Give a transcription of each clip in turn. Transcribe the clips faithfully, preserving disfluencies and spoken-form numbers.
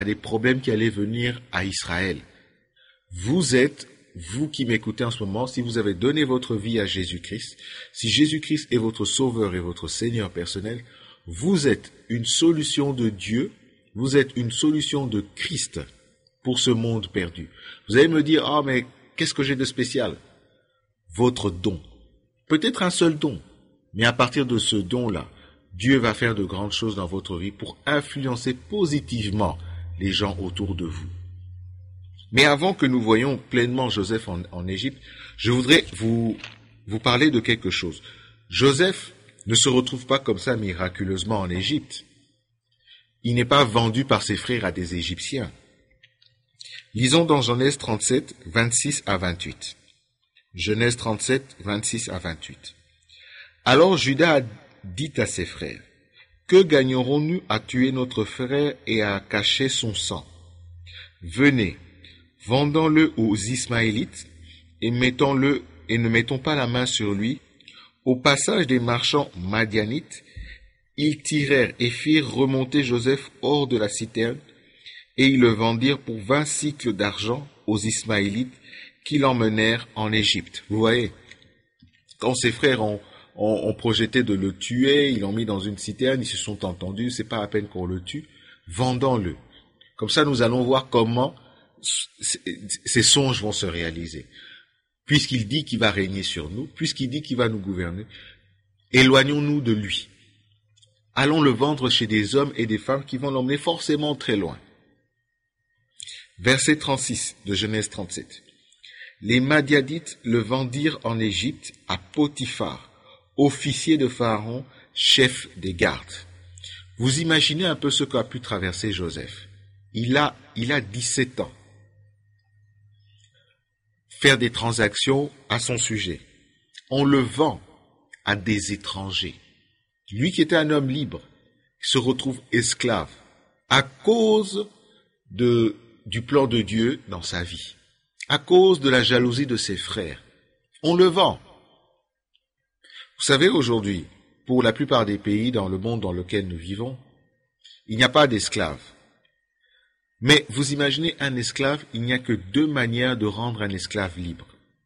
des problèmes qui allaient venir à Israël. Vous êtes, vous qui m'écoutez en ce moment, si vous avez donné votre vie à Jésus-Christ, si Jésus-Christ est votre sauveur et votre Seigneur personnel, vous êtes une solution de Dieu, vous êtes une solution de Christ pour ce monde perdu. Vous allez me dire, ah oh, mais qu'est-ce que j'ai de spécial? Votre don. Peut-être un seul don, mais à partir de ce don-là, Dieu va faire de grandes choses dans votre vie pour influencer positivement les gens autour de vous. Mais avant que nous voyions pleinement Joseph en, en Égypte, je voudrais vous, vous parler de quelque chose. Joseph ne se retrouve pas comme ça miraculeusement en Égypte. Il n'est pas vendu par ses frères à des Égyptiens. Lisons dans Genèse trente-sept, vingt-six à vingt-huit. Genèse trente-sept, vingt-six à vingt-huit. Alors Juda dit à ses frères, « Que gagnerons-nous à tuer notre frère et à cacher son sang? Venez, vendons-le aux Ismaélites et mettons-le et ne mettons pas la main sur lui. » Au passage des marchands madianites, ils tirèrent et firent remonter Joseph hors de la citerne, et ils le vendirent pour vingt cycles d'argent aux Ismaélites qui l'emmenèrent en Égypte. Vous voyez, quand ses frères ont, ont, ont projeté de le tuer, ils l'ont mis dans une citerne, ils se sont entendus, c'est pas à peine qu'on le tue, vendons-le. Comme ça, nous allons voir comment ces songes vont se réaliser. Puisqu'il dit qu'il va régner sur nous, puisqu'il dit qu'il va nous gouverner, éloignons-nous de lui. Allons le vendre chez des hommes et des femmes qui vont l'emmener forcément très loin. Verset trente-six de Genèse trente-sept. Les Madianites le vendirent en Égypte à Potiphar, officier de Pharaon, chef des gardes. Vous imaginez un peu ce qu'a pu traverser Joseph. Il a, il a dix-sept ans. Faire des transactions à son sujet. On le vend à des étrangers. Lui qui était un homme libre se retrouve esclave à cause de, du plan de Dieu dans sa vie, à cause de la jalousie de ses frères. On le vend. Vous savez, aujourd'hui, pour la plupart des pays dans le monde dans lequel nous vivons, il n'y a pas d'esclaves. Mais vous imaginez un esclave, il n'y a que deux manières de rendre un esclave libre.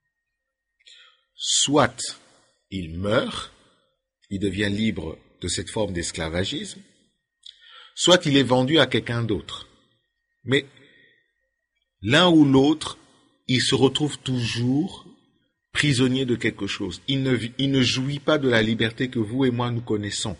Soit il meurt, il devient libre de cette forme d'esclavagisme, soit il est vendu à quelqu'un d'autre. Mais l'un ou l'autre, il se retrouve toujours prisonnier de quelque chose. Il ne, il ne jouit pas de la liberté que vous et moi nous connaissons.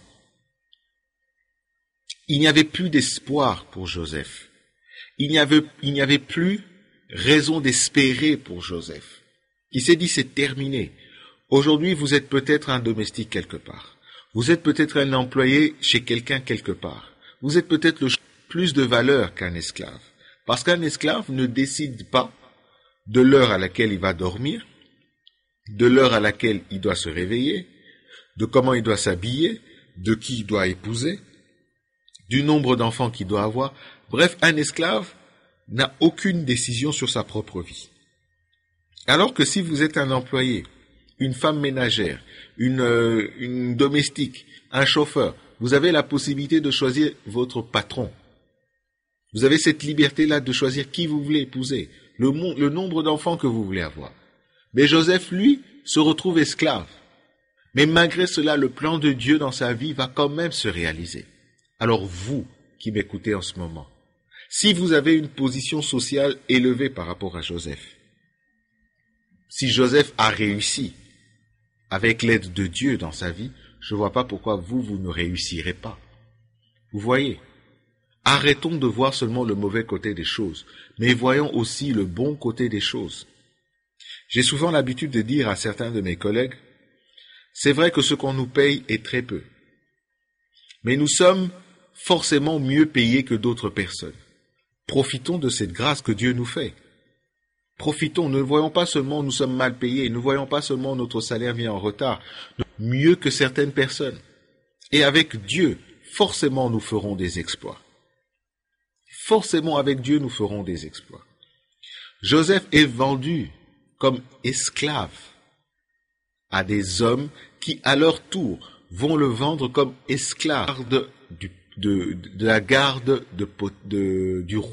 Il n'y avait plus d'espoir pour Joseph. Il n'y avait, il n'y avait plus raison d'espérer pour Joseph. Il s'est dit, c'est terminé. Aujourd'hui, vous êtes peut-être un domestique quelque part. Vous êtes peut-être un employé chez quelqu'un quelque part. Vous êtes peut-être le plus de valeur qu'un esclave. Parce qu'un esclave ne décide pas de l'heure à laquelle il va dormir, de l'heure à laquelle il doit se réveiller, de comment il doit s'habiller, de qui il doit épouser, du nombre d'enfants qu'il doit avoir. Bref, un esclave n'a aucune décision sur sa propre vie. Alors que si vous êtes un employé, une femme ménagère, une, euh, une domestique, un chauffeur, vous avez la possibilité de choisir votre patron. Vous avez cette liberté-là de choisir qui vous voulez épouser, le, le nombre d'enfants que vous voulez avoir. Mais Joseph, lui, se retrouve esclave. Mais malgré cela, le plan de Dieu dans sa vie va quand même se réaliser. Alors vous, qui m'écoutez en ce moment, si vous avez une position sociale élevée par rapport à Joseph, si Joseph a réussi avec l'aide de Dieu dans sa vie, je ne vois pas pourquoi vous, vous ne réussirez pas. Vous voyez, arrêtons de voir seulement le mauvais côté des choses, mais voyons aussi le bon côté des choses. J'ai souvent l'habitude de dire à certains de mes collègues, c'est vrai que ce qu'on nous paye est très peu, mais nous sommes forcément mieux payés que d'autres personnes. Profitons de cette grâce que Dieu nous fait. Profitons, ne voyons pas seulement nous sommes mal payés, ne voyons pas seulement notre salaire vient en retard, mieux que certaines personnes. Et avec Dieu, forcément nous ferons des exploits. Forcément avec Dieu nous ferons des exploits. Joseph est vendu comme esclave à des hommes qui, à leur tour, vont le vendre comme esclave du, de, de la garde de, de, du roi.